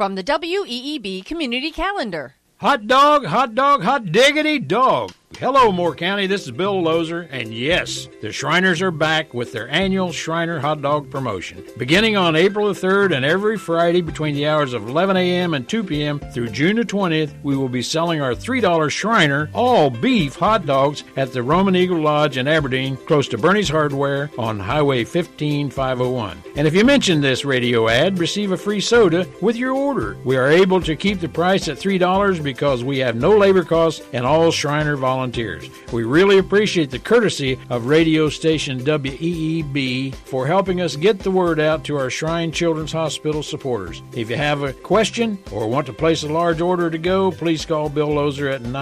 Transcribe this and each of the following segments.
from the WEEB Community Calendar. Hot dog, hot dog, hot diggity dog. Hello, Moore County. This is Bill Lozer, and yes, the Shriners are back with their annual Shriner Hot Dog promotion. Beginning on April the 3rd and every Friday between the hours of 11 a.m. and 2 p.m. through June the 20th, we will be selling our $3 Shriner all-beef hot dogs at the Roman Eagle Lodge in Aberdeen, close to Bernie's Hardware on Highway 15501. And if you mention this radio ad, receive a free soda with your order. We are able to keep the price at $3 because we have no labor costs and all Shriner volunteers. We really appreciate the courtesy of radio station WEEB for helping us get the word out to our Shrine Children's Hospital supporters. If you have a question or want to place a large order to go, please call Bill Lozer at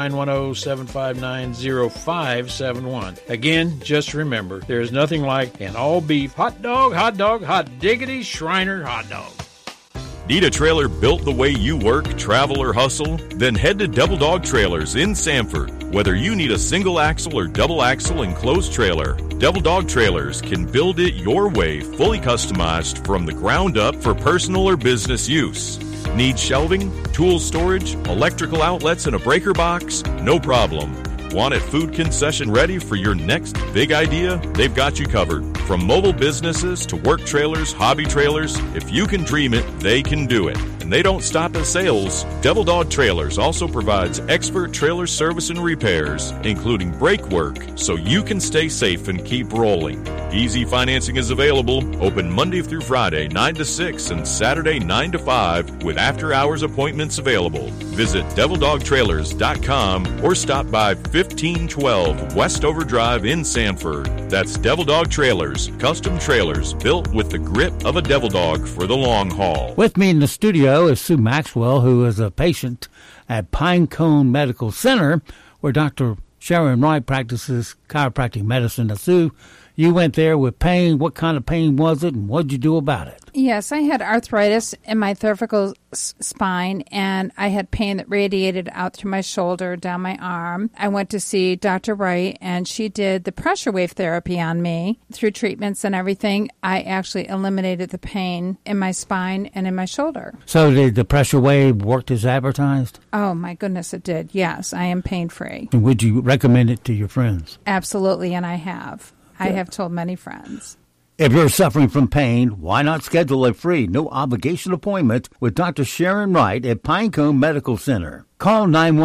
910-759-0571. Again, just remember, there is nothing like an all-beef hot dog, hot diggity Shriner hot dog. Need a trailer built the way you work, travel, or hustle? Then head to Devil Dog Trailers in Sanford. Whether you need a single axle or double axle enclosed trailer, Devil Dog Trailers can build it your way, fully customized from the ground up for personal or business use. Need shelving, tool storage, electrical outlets, and a breaker box? No problem. Want it food concession ready for your next big idea? They've got you covered. From mobile businesses to work trailers, hobby trailers, if you can dream it, they can do it. And they don't stop at sales. Devil Dog Trailers also provides expert trailer service and repairs, including brake work, so you can stay safe and keep rolling. Easy financing is available, open Monday through Friday, 9 to 6, and Saturday, 9 to 5, with after-hours appointments available. Visit DevilDogTrailers.com or stop by 1512 Westover Drive in Sanford. That's Devil Dog Trailers, custom trailers built with the grip of a devil dog for the long haul. With me in the studio is Sue Maxwell, who is a patient at Pinecone Medical Center, where Dr. Sharon Wright practices chiropractic medicine. Now, Sue, you went there with pain. What kind of pain was it, and what did you do about it? Yes, I had arthritis in my cervical spine, and I had pain that radiated out through my shoulder, down my arm. I went to see Dr. Wright, and she did the pressure wave therapy on me. Through treatments and everything, I actually eliminated the pain in my spine and in my shoulder. So did the pressure wave work as advertised? Oh, my goodness, it did. Yes, I am pain-free. And would you recommend it to your friends? Absolutely, and I have. I have told many friends. If you're suffering from pain, why not schedule a free, no-obligation appointment with Dr. Sharon Wright at Pinecone Medical Center? Call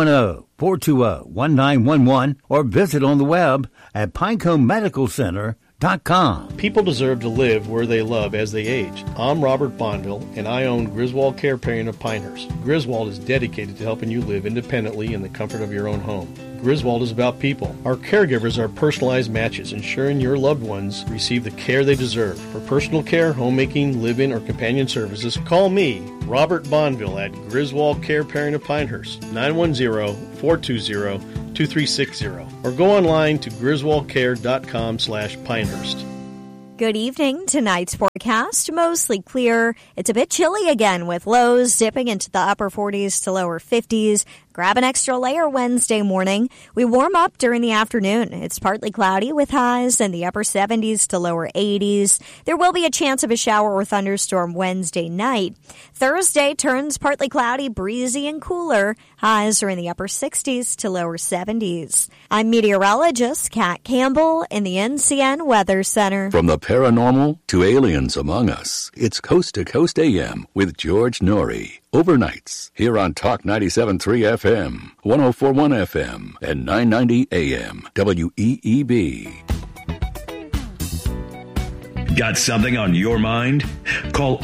910-420-1911 or visit on the web at PineconeMedicalCenter.com. People deserve to live where they love as they age. I'm Robert Bonneville, and I own Griswold Care Parenting of Pinehurst. Griswold is dedicated to helping you live independently in the comfort of your own home. Griswold is about people. Our caregivers are personalized matches, ensuring your loved ones receive the care they deserve. For personal care, homemaking, live-in, or companion services, call me, Robert Bonneville, at Griswold Care Parenting of Pinehurst, 910-420-2360, or go online to griswoldcare.com/Pinehurst. Good evening. Tonight's forecast, mostly clear. It's a bit chilly again with lows dipping into the upper 40s to lower 50s. Grab an extra layer Wednesday morning. We warm up during the afternoon. It's partly cloudy with highs in the upper 70s to lower 80s. There will be a chance of a shower or thunderstorm Wednesday night. Thursday turns partly cloudy, breezy, and cooler. Highs are in the upper 60s to lower 70s. I'm meteorologist Kat Campbell in the NCN Weather Center. From the paranormal to aliens among us, it's Coast to Coast AM with George Norrie. Overnights here on Talk 97.3 FM, 104.1 FM, and 990 AM, WEEB. Got something on your mind? Call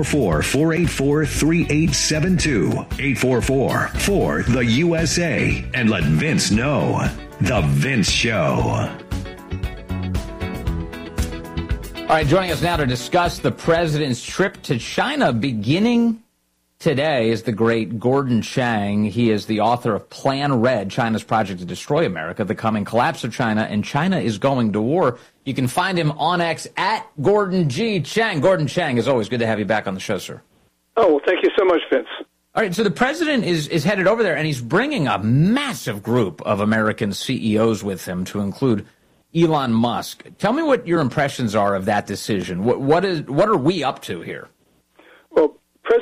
844-484-3872, 844-4-THE-USA, and let Vince know. The Vince Show. All right, joining us now to discuss the president's trip to China beginning today is the great Gordon Chang. He is the author of Plan Red, China's Project to Destroy America, The Coming Collapse of China, and China is Going to War. You can find him on X at Gordon G. Chang. Gordon Chang, as always, good to have you back on the show, sir. Oh, well, thank you so much, Vince. All right, so the president is headed over there, and he's bringing a massive group of American CEOs with him, to include Elon Musk. Tell me what your impressions are of that decision. What are we up to here? Well, Presidents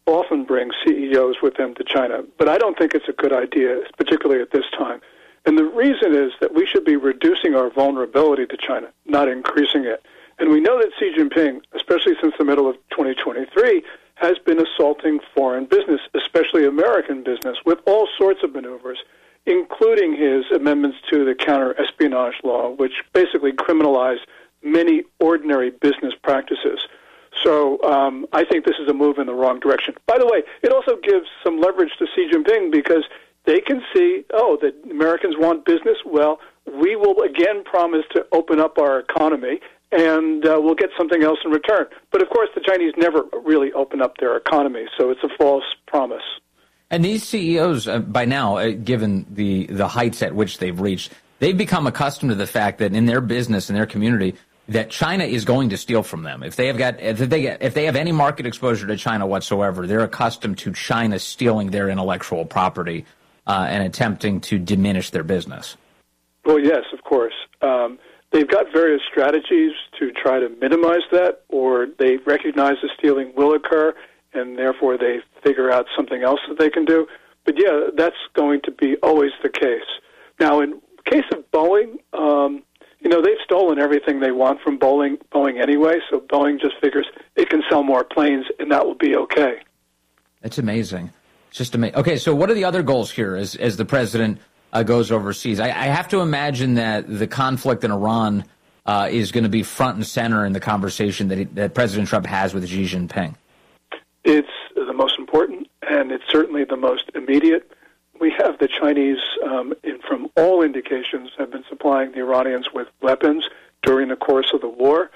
often bring CEOs with them to China, but I don't think it's a good idea, particularly at this time. And the reason is that we should be reducing our vulnerability to China, not increasing it. And we know that Xi Jinping, especially since the middle of 2023, has been assaulting foreign business, especially American business, with all sorts of maneuvers, including his amendments to the counter-espionage law, which basically criminalize many ordinary business practices. So I think this is a move in the wrong direction. By the way, it also gives some leverage to Xi Jinping because they can see, that Americans want business. Well, we will again promise to open up our economy, and we'll get something else in return. But, of course, the Chinese never really open up their economy, so it's a false promise. And these CEOs, by now, given the heights at which they've reached, they've become accustomed to the fact that in their business, in their community, that China is going to steal from them. If they have any market exposure to China whatsoever, they're accustomed to China stealing their intellectual property and attempting to diminish their business. Well, yes, of course. They've got various strategies to try to minimize that, or they recognize the stealing will occur, and therefore they figure out something else that they can do. But, yeah, that's going to be always the case. Now, in case of Boeing, they've stolen everything they want from Boeing anyway, so Boeing just figures it can sell more planes, and that will be okay. That's amazing. It's just amazing. Okay, so what are the other goals here as the president goes overseas? I have to imagine that the conflict in Iran is going to be front and center in the conversation that President Trump has with Xi Jinping. It's the most important, and it's certainly the most immediate. We have the Chinese, from all indications, have been supplying the Iranians with weapons during the course of the war.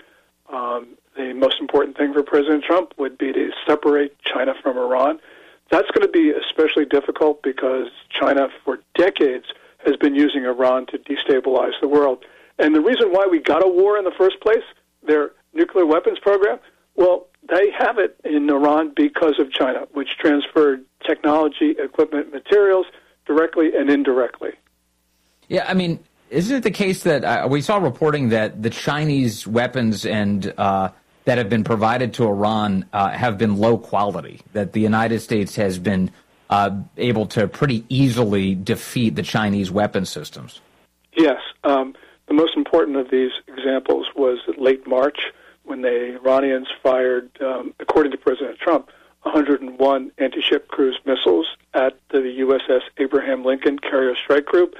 The most important thing for President Trump would be to separate China from Iran. That's going to be especially difficult because China, for decades, has been using Iran to destabilize the world. And the reason why we got a war in the first place, their nuclear weapons program, well, they have it in Iran because of China, which transferred technology, equipment, materials directly and indirectly. Yeah, I mean, isn't it the case that we saw reporting that the Chinese weapons and that have been provided to Iran have been low quality, that the United States has been able to pretty easily defeat the Chinese weapon systems? Yes. The most important of these examples was late March when the Iranians fired, according to President Trump, 101 anti-ship cruise missiles at the USS Abraham Lincoln Carrier Strike Group.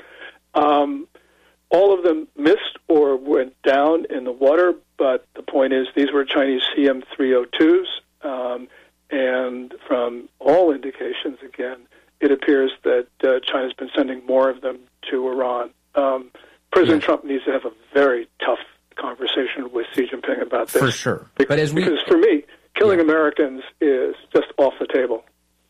All of them missed or went down in the water, but the point is these were Chinese CM-302s, and from all indications, again, it appears that China's been sending more of them to Iran. President Trump needs to have a very tough conversation with Xi Jinping about this. For sure. Because for me, killing Americans is just off the table.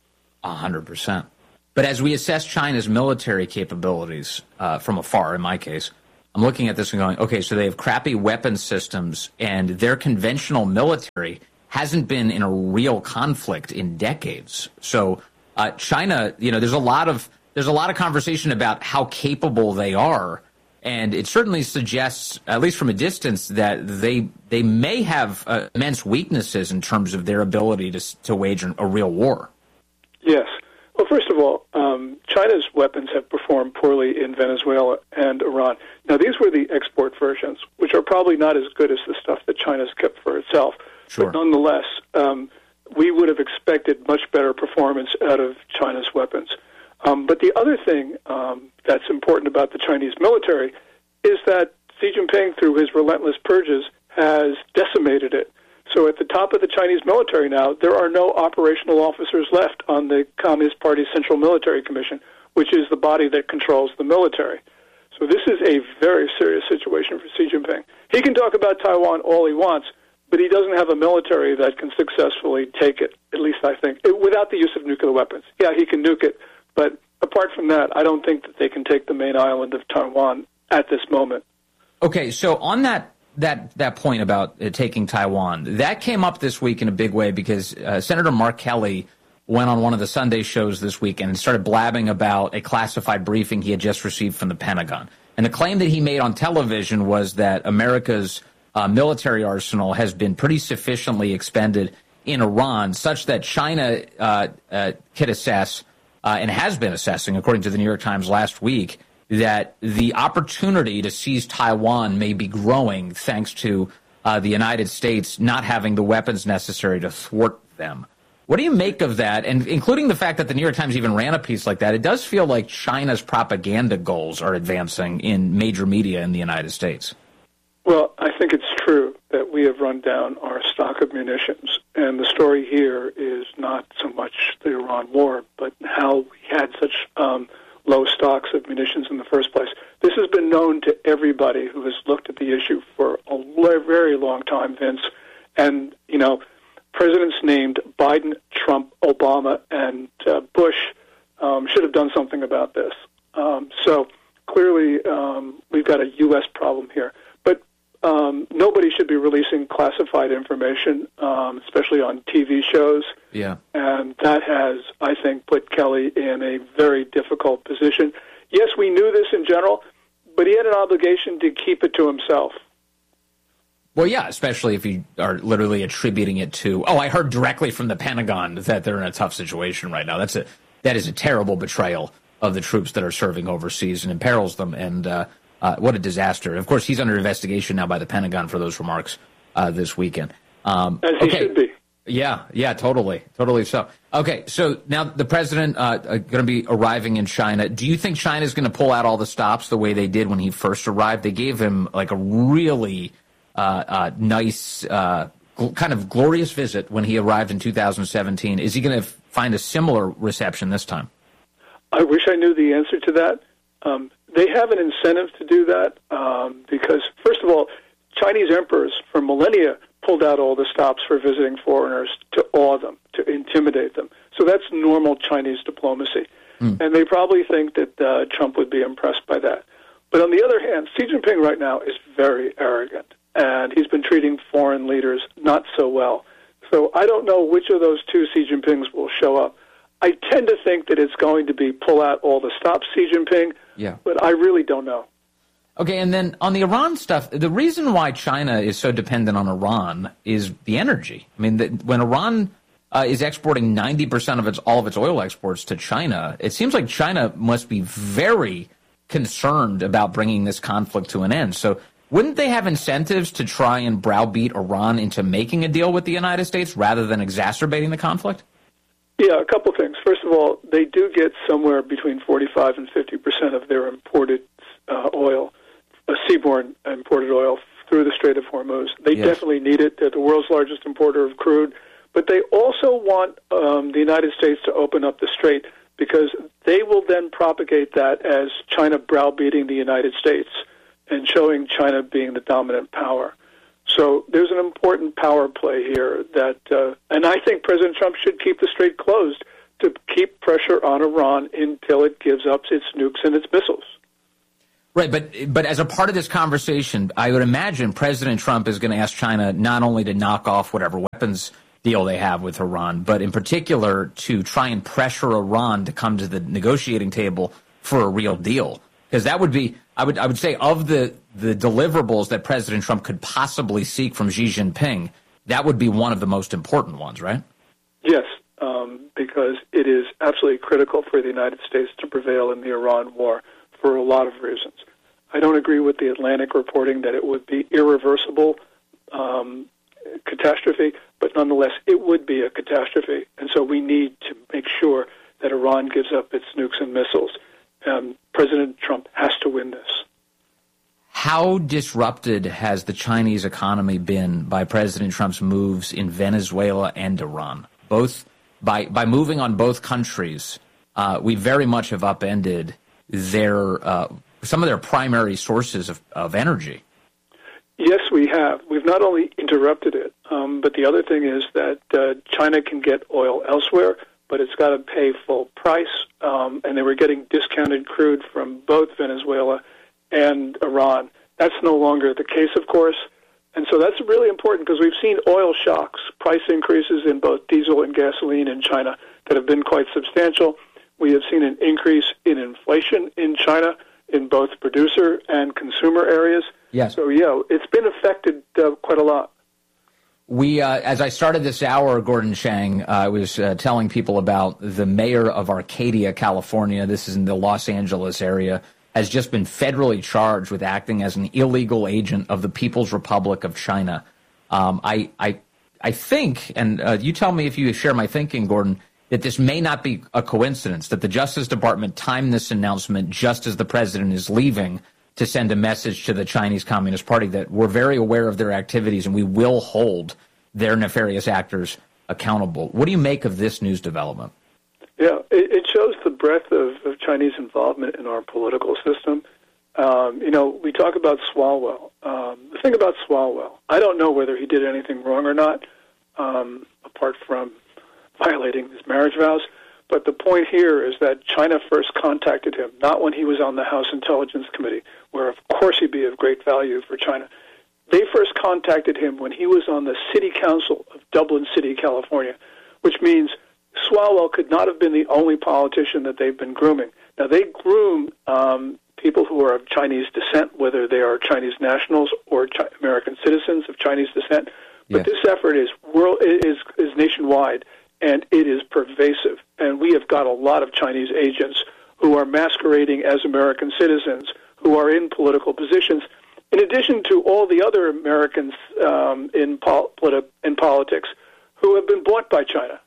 100%. But as we assess China's military capabilities from afar, in my case, I'm looking at this and going, okay, so they have crappy weapon systems, and their conventional military hasn't been in a real conflict in decades. So China, there's a lot of conversation about how capable they are, and it certainly suggests, at least from a distance, that they may have immense weaknesses in terms of their ability to wage a real war. Yes. Well, first of all, China's weapons have performed poorly in Venezuela and Iran. Now, these were the export versions, which are probably not as good as the stuff that China's kept for itself. Sure. But nonetheless, we would have expected much better performance out of China's weapons. But the other thing that's important about the Chinese military is that Xi Jinping, through his relentless purges, has decimated it. So at the top of the Chinese military now, there are no operational officers left on the Communist Party's Central Military Commission, which is the body that controls the military. So this is a very serious situation for Xi Jinping. He can talk about Taiwan all he wants, but he doesn't have a military that can successfully take it, at least I think, without the use of nuclear weapons. Yeah, he can nuke it, but apart from that, I don't think that they can take the main island of Taiwan at this moment. Okay, so on that point about taking Taiwan, that came up this week in a big way because Senator Mark Kelly went on one of the Sunday shows this week and started blabbing about a classified briefing he had just received from the Pentagon. And the claim that he made on television was that America's military arsenal has been pretty sufficiently expended in Iran such that China could assess and has been assessing, according to the New York Times last week, that the opportunity to seize Taiwan may be growing thanks to the United States not having the weapons necessary to thwart them. What do you make of that? And including the fact that the New York Times even ran a piece like that, it does feel like China's propaganda goals are advancing in major media in the United States. Well, I think it's true that we have run down our stock of munitions. And the story here is not so much the Iran war, but how we had such low stocks of munitions in the first place. This has been known to everybody who has looked at the issue for a very long time, Vince. And, you know, presidents named Biden, Trump, Obama, and Bush should have done something about this. So clearly we've got a U.S. problem here. But nobody should be releasing classified information, especially on TV shows. Yeah. And that has, I think, put Kelly in a very difficult position. Yes, we knew this in general, but he had an obligation to keep it to himself. Well, yeah, especially if you are literally attributing it to, I heard directly from the Pentagon that they're in a tough situation right now. That is a terrible betrayal of the troops that are serving overseas and imperils them. And what a disaster. Of course, he's under investigation now by the Pentagon for those remarks this weekend. As he should be. Yeah, totally so. Okay, so now the president going to be arriving in China. Do you think China is going to pull out all the stops the way they did when he first arrived? They gave him like a really nice, kind of glorious visit when he arrived in 2017. Is he going to find a similar reception this time? I wish I knew the answer to that. They have an incentive to do that because, first of all, Chinese emperors for millennia pulled out all the stops for visiting foreigners to awe them, to intimidate them. So that's normal Chinese diplomacy. And they probably think that Trump would be impressed by that. But on the other hand, Xi Jinping right now is very arrogant, and he's been treating foreign leaders not so well. So I don't know which of those two Xi Jinpings will show up. I tend to think that it's going to be pull out all the stops Xi Jinping, but I really don't know. Okay, and then on the Iran stuff, the reason why China is so dependent on Iran is the energy. I mean, when Iran is exporting 90% of all of its oil exports to China, it seems like China must be very concerned about bringing this conflict to an end. So wouldn't they have incentives to try and browbeat Iran into making a deal with the United States rather than exacerbating the conflict? Yeah, a couple things. First of all, they do get somewhere between 45 and 50% of their imported oil, seaborne imported oil, through the Strait of Hormuz. They definitely need it. They're the world's largest importer of crude. But they also want the United States to open up the strait because they will then propagate that as China browbeating the United States and showing China being the dominant power. So there's an important power play here that, and I think President Trump should keep the strait closed to keep pressure on Iran until it gives up its nukes and its missiles. Right, but as a part of this conversation, I would imagine President Trump is going to ask China not only to knock off whatever weapons deal they have with Iran, but in particular to try and pressure Iran to come to the negotiating table for a real deal. Because that would be, I would say, of the deliverables that President Trump could possibly seek from Xi Jinping, that would be one of the most important ones, right? Yes, because it is absolutely critical for the United States to prevail in the Iran war for a lot of reasons. I don't agree with the Atlantic reporting that it would be irreversible catastrophe, but nonetheless, it would be a catastrophe. And so we need to make sure that Iran gives up its nukes and missiles. President Trump has to win this. How disrupted has the Chinese economy been by President Trump's moves in Venezuela and Iran? Both by moving on both countries, we very much have upended their some of their primary sources of energy. Yes, we have. We've not only interrupted it, but the other thing is that China can get oil elsewhere, but it's got to pay full price, and they were getting discounted crude from both Venezuela and Iran. That's no longer the case, of course, and so that's really important because we've seen oil shocks, price increases in both diesel and gasoline in China that have been quite substantial. We have seen an increase in inflation in China in both producer and consumer areas. Yes. So, yeah, it's been affected quite a lot. We, as I started this hour, Gordon Chang, I was telling people about the mayor of Arcadia, California. This is in the Los Angeles area, has just been federally charged with acting as an illegal agent of the People's Republic of China. I think, and you tell me if you share my thinking, Gordon, that this may not be a coincidence, that the Justice Department timed this announcement just as the president is leaving to send a message to the Chinese Communist Party that we're very aware of their activities and we will hold their nefarious actors accountable. What do you make of this news development? Yeah, it shows the breadth of Chinese involvement in our political system. We talk about Swalwell. The thing about Swalwell, I don't know whether he did anything wrong or not, apart from violating his marriage vows. But the point here is that China first contacted him, not when he was on the House Intelligence Committee, where of course he'd be of great value for China. They first contacted him when he was on the City Council of Dublin City, California, which means Swalwell could not have been the only politician that they've been grooming. Now, they groom people who are of Chinese descent, whether they are Chinese nationals or American citizens of Chinese descent. But this effort is nationwide, and it is pervasive. And we have got a lot of Chinese agents who are masquerading as American citizens who are in political positions, in addition to all the other Americans in politics who have been bought by China.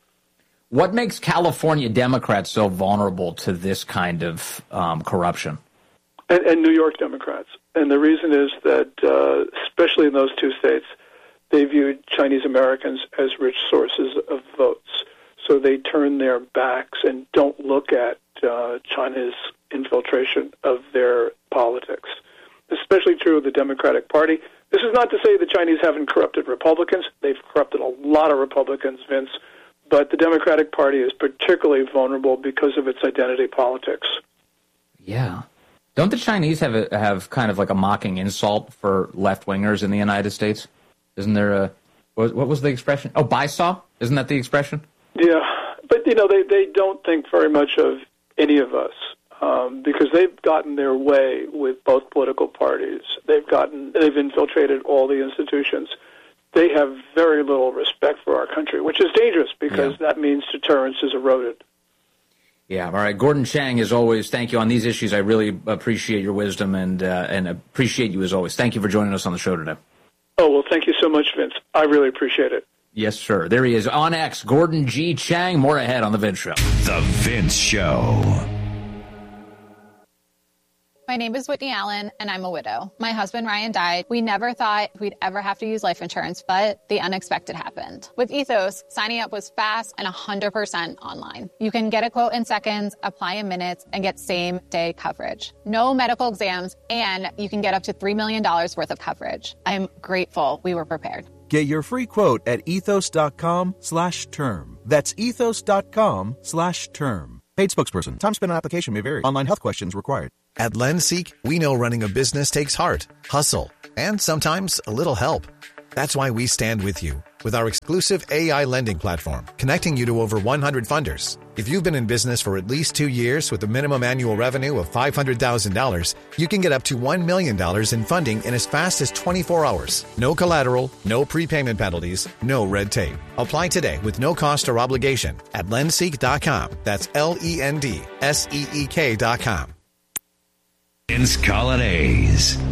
What makes California Democrats so vulnerable to this kind of corruption? And New York Democrats. And the reason is that, especially in those two states, they viewed Chinese Americans as rich sources of votes. So they turn their backs and don't look at China's infiltration of their politics. Especially true of the Democratic Party. This is not to say the Chinese haven't corrupted Republicans. They've corrupted a lot of Republicans, Vince. But the Democratic Party is particularly vulnerable because of its identity politics. Yeah. Don't the Chinese have kind of like a mocking insult for left-wingers in the United States? Isn't there a, what was the expression? Oh, baisaw? Isn't that the expression? Yeah, but, they don't think very much of any of us because they've gotten their way with both political parties. They've infiltrated all the institutions. They have very little respect for our country, which is dangerous because that means deterrence is eroded. Yeah, all right. Gordon Chang, as always, thank you on these issues. I really appreciate your wisdom and appreciate you as always. Thank you for joining us on the show today. Oh, well, thank you so much, Vince. I really appreciate it. Yes, sir. There he is on X, Gordon G. Chang. More ahead on The Vince Show. The Vince Show. My name is Whitney Allen, and I'm a widow. My husband, Ryan, died. We never thought we'd ever have to use life insurance, but the unexpected happened. With Ethos, signing up was fast and 100% online. You can get a quote in seconds, apply in minutes, and get same-day coverage. No medical exams, and you can get up to $3 million worth of coverage. I'm grateful we were prepared. Get your free quote at ethos.com/term. That's ethos.com/term. Paid spokesperson. Time spent on application may vary. Online health questions required. At LendSeek, we know running a business takes heart, hustle, and sometimes a little help. That's why we stand with you with our exclusive AI lending platform, connecting you to over 100 funders. If you've been in business for at least 2 years with a minimum annual revenue of $500,000, you can get up to $1 million in funding in as fast as 24 hours. No collateral, no prepayment penalties, no red tape. Apply today with no cost or obligation at lendseek.com. That's LENDSEEK.com. Vince Colonnese.